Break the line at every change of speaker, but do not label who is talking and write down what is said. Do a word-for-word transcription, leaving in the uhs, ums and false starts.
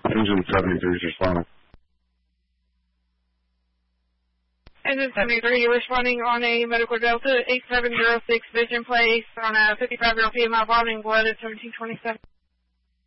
Engine seventy-three is responding.
Engine seventy-three, you're responding on a Medical Delta eight seven zero six Vision Place on a fifty-five year old female vomiting blood at seventeen twenty-seven.